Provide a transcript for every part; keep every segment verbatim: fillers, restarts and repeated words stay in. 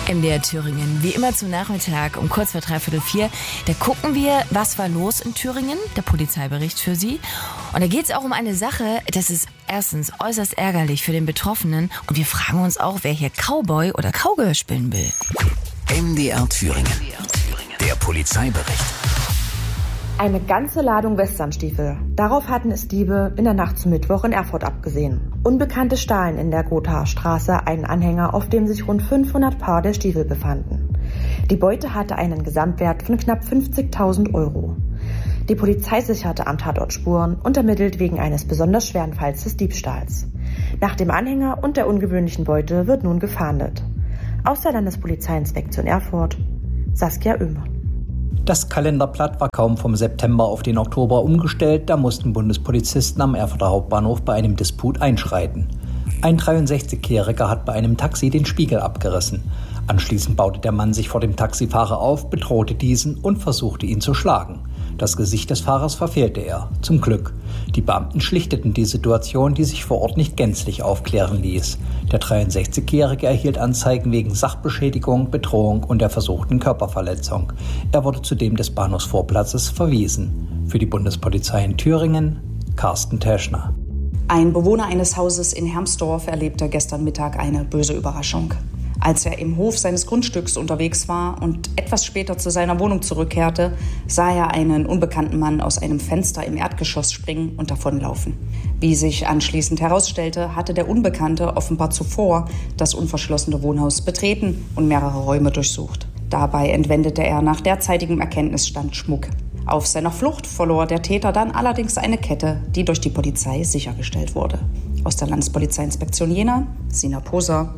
M D R Thüringen, wie immer zum Nachmittag um kurz vor dreiviertel vier. Da gucken wir, was war los in Thüringen, der Polizeibericht für Sie. Und da geht es auch um eine Sache, das ist erstens äußerst ärgerlich für den Betroffenen. Und wir fragen uns auch, wer hier Cowboy oder Cowgirl spielen will. M D R Thüringen, der Polizeibericht. Eine ganze Ladung Westernstiefel. Darauf hatten es Diebe in der Nacht zum Mittwoch in Erfurt abgesehen. Unbekannte stahlen in der Gothaer Straße einen Anhänger, auf dem sich rund fünfhundert Paar der Stiefel befanden. Die Beute hatte einen Gesamtwert von knapp fünfzigtausend Euro. Die Polizei sicherte am Tatort Spuren und ermittelt wegen eines besonders schweren Falls des Diebstahls. Nach dem Anhänger und der ungewöhnlichen Beute wird nun gefahndet. Aus der Landespolizeiinspektion Erfurt, Saskia Oehmer. Das Kalenderblatt war kaum vom September auf den Oktober umgestellt, da mussten Bundespolizisten am Erfurter Hauptbahnhof bei einem Disput einschreiten. Ein dreiundsechzigjähriger hat bei einem Taxi den Spiegel abgerissen. Anschließend baute der Mann sich vor dem Taxifahrer auf, bedrohte diesen und versuchte ihn zu schlagen. Das Gesicht des Fahrers verfehlte er, zum Glück. Die Beamten schlichteten die Situation, die sich vor Ort nicht gänzlich aufklären ließ. Der dreiundsechzigjährige erhielt Anzeigen wegen Sachbeschädigung, Bedrohung und der versuchten Körperverletzung. Er wurde zudem des Bahnhofsvorplatzes verwiesen. Für die Bundespolizei in Thüringen, Carsten Teschner. Ein Bewohner eines Hauses in Hermsdorf erlebte gestern Mittag eine böse Überraschung. Als er im Hof seines Grundstücks unterwegs war und etwas später zu seiner Wohnung zurückkehrte, sah er einen unbekannten Mann aus einem Fenster im Erdgeschoss springen und davonlaufen. Wie sich anschließend herausstellte, hatte der Unbekannte offenbar zuvor das unverschlossene Wohnhaus betreten und mehrere Räume durchsucht. Dabei entwendete er nach derzeitigem Erkenntnisstand Schmuck. Auf seiner Flucht verlor der Täter dann allerdings eine Kette, die durch die Polizei sichergestellt wurde. Aus der Landespolizeiinspektion Jena, Sina Poser.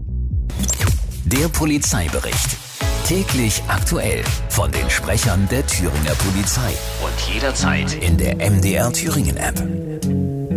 Der Polizeibericht. Täglich aktuell von den Sprechern der Thüringer Polizei. Und jederzeit in der M D R Thüringen App.